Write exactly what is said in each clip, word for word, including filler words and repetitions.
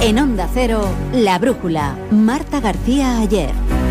En Onda Cero, La Brújula, Marta García Aller.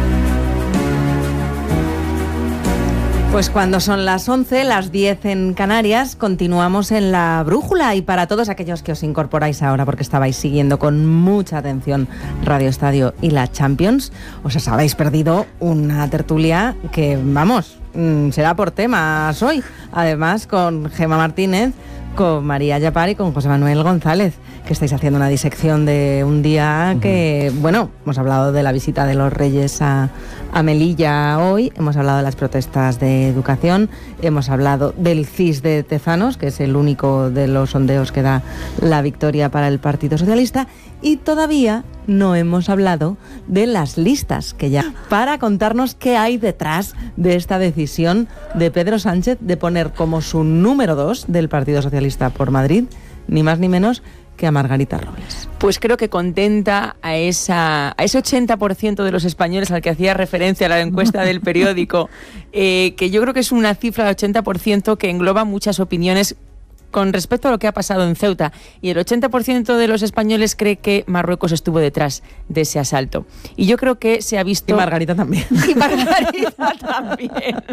Pues cuando son las once, las diez en Canarias, continuamos en La Brújula. Y para todos aquellos que os incorporáis ahora porque estabais siguiendo con mucha atención Radio Estadio y la Champions, os habéis perdido una tertulia que, vamos, será por temas hoy. Además, con Gemma Martínez, con María Yapar y con José Manuel González, que estáis haciendo una disección de un día que, uh-huh. bueno, hemos hablado de la visita de los Reyes a, a Melilla hoy, hemos hablado de las protestas de educación, hemos hablado del C I S de Tezanos, que es el único de los sondeos que da la victoria para el Partido Socialista, y todavía no hemos hablado de las listas, que ya, para contarnos qué hay detrás de esta decisión de Pedro Sánchez de poner como su número dos del Partido Socialista por Madrid, ni más ni menos que a Margarita Robles. Pues creo que contenta a esa a ese ochenta por ciento de los españoles al que hacía referencia la encuesta del periódico, eh, que yo creo que es una cifra de ochenta por ciento que engloba muchas opiniones con respecto a lo que ha pasado en Ceuta, y el ochenta por ciento de los españoles cree que Marruecos estuvo detrás de ese asalto. Y yo creo que se ha visto... Y Margarita también. Y Margarita también.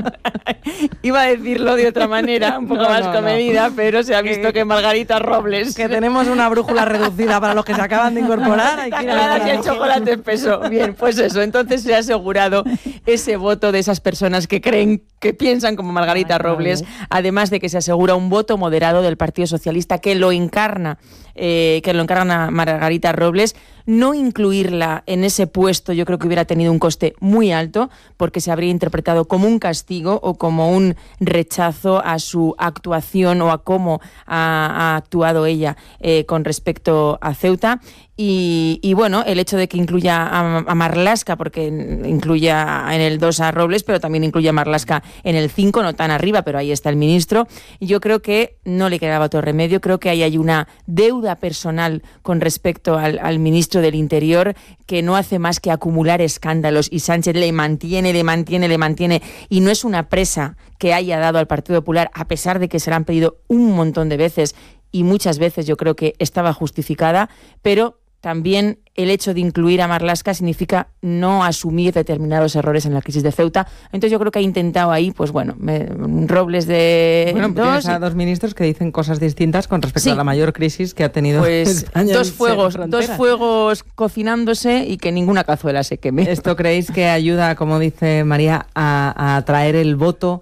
Iba a decirlo de otra manera, un poco no, más no, comedida, no. Pero se ha visto que, que Margarita Robles... Que tenemos una brújula reducida para los que se acaban de incorporar. Hay que ir a la y el chocolate espeso. Bien, pues eso. Entonces se ha asegurado ese voto de esas personas que creen, que piensan como Margarita Ay, Robles, no, no. Además de que se asegura un voto moderado del Partido Socialista que lo encarna, eh, que lo encarna Margarita Robles. No incluirla en ese puesto yo creo que hubiera tenido un coste muy alto, porque se habría interpretado como un castigo o como un rechazo a su actuación o a cómo ha, ha actuado ella eh, con respecto a Ceuta. Y, y bueno, el hecho de que incluya a, a Marlaska, porque incluya en el dos a Robles, pero también incluye a Marlaska en el cinco, no tan arriba, pero ahí está el ministro. Yo creo que no le quedaba otro remedio. Creo que ahí hay una deuda personal con respecto al, al ministro del Interior, que no hace más que acumular escándalos, y Sánchez le mantiene, le mantiene, le mantiene, y no es una presa que haya dado al Partido Popular, a pesar de que se la han pedido un montón de veces, y muchas veces yo creo que estaba justificada, pero también el hecho de incluir a Marlaska significa no asumir determinados errores en la crisis de Ceuta. Entonces yo creo que ha intentado ahí, pues bueno, me, Robles de bueno, dos... a dos ministros que dicen cosas distintas con respecto sí. a la mayor crisis que ha tenido pues España. Dos fuegos, dos fuegos cocinándose y que ninguna cazuela se queme. ¿Esto creéis que ayuda, como dice María, a, a atraer el voto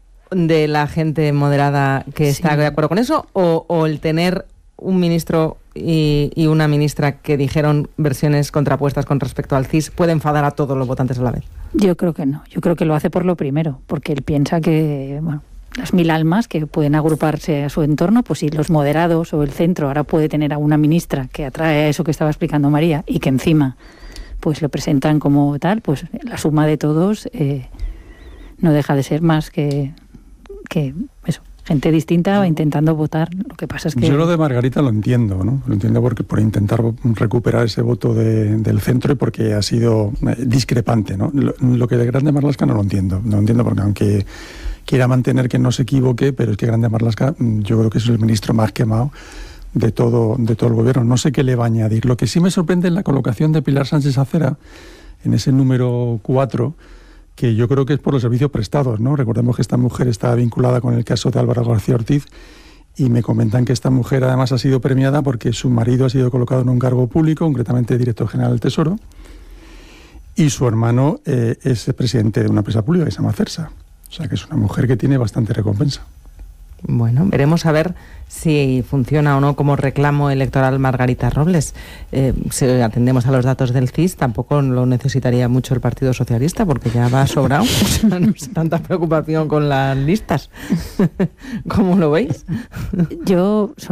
de la gente moderada que está sí. de acuerdo con eso? ¿O, o el tener un ministro y, y una ministra que dijeron versiones contrapuestas con respecto al C I S puede enfadar a todos los votantes a la vez? Yo creo que no. Yo creo que lo hace por lo primero, porque él piensa que, bueno, las mil almas que pueden agruparse a su entorno, pues si los moderados o el centro ahora puede tener a una ministra que atrae a eso que estaba explicando María, y que encima pues lo presentan como tal, pues la suma de todos eh, no deja de ser más que, que eso. Gente distinta va intentando votar. Lo que pasa es que... Yo lo de Margarita lo entiendo, ¿no? Lo entiendo porque por intentar recuperar ese voto de, del centro y porque ha sido discrepante, ¿no? Lo, lo que de Grande Marlaska no lo entiendo. No lo entiendo porque aunque quiera mantener que no se equivoque, pero es que Grande Marlaska yo creo que es el ministro más quemado de todo, de todo el gobierno. No sé qué le va a añadir. Lo que sí me sorprende es la colocación de Pilar Sánchez Acera en ese número cuatro, que yo creo que es por los servicios prestados, ¿no? Recordemos que esta mujer está vinculada con el caso de Álvaro García Ortiz, y me comentan que esta mujer además ha sido premiada porque su marido ha sido colocado en un cargo público, concretamente director general del Tesoro, y su hermano eh, es presidente de una empresa pública que se llama Cersa. O sea que es una mujer que tiene bastante recompensa. Bueno, veremos a ver si funciona o no como reclamo electoral Margarita Robles. Eh, si atendemos a los datos del C I S, tampoco lo necesitaría mucho el Partido Socialista, porque ya va sobrado. O sea, no es tanta preocupación con las listas. ¿Cómo lo veis? Yo